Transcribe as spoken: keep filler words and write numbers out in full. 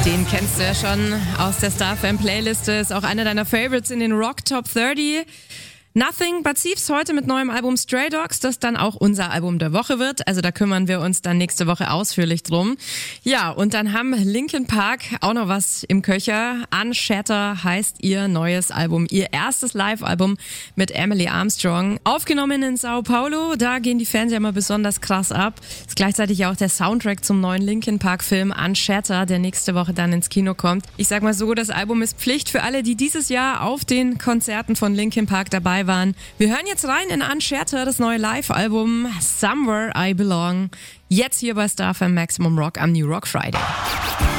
Den kennst du ja schon aus der Star-Fan-Playliste, ist auch einer deiner Favorites in den Rock Top dreißig. Nothing But Thieves heute mit neuem Album Stray Dogs, das dann auch unser Album der Woche wird. Also da kümmern wir uns dann nächste Woche ausführlich drum. Ja, und dann haben Linkin Park auch noch was im Köcher. Unshatter heißt ihr neues Album, ihr erstes Live-Album mit Emily Armstrong. Aufgenommen in Sao Paulo, da gehen die Fans ja immer besonders krass ab. Ist gleichzeitig auch der Soundtrack zum neuen Linkin Park-Film Unshatter, der nächste Woche dann ins Kino kommt. Ich sag mal so, das Album ist Pflicht für alle, die dieses Jahr auf den Konzerten von Linkin Park dabei waren. Wir hören jetzt rein in Unshatter, das neue Live-Album Somewhere I Belong. Jetzt hier bei Star F M Maximum Rock am New Rock Friday.